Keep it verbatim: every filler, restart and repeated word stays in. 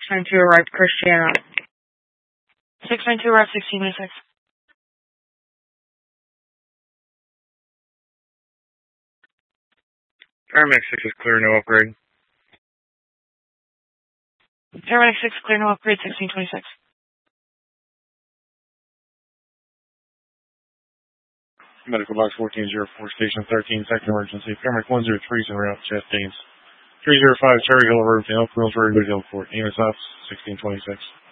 nine two arrived Christiana. six nine two arrived sixteen twenty-six. Paramedic six is clear, no upgrade. Paramedic six clear, no upgrade, sixteen twenty-six. Medical box fourteen oh four, station thirteen, second emergency. Paramedic one oh three is en route, chest gains. three oh five, Cherry Hill Road, Elk Grove Road, Hillport. Aim is up, sixteen twenty-six.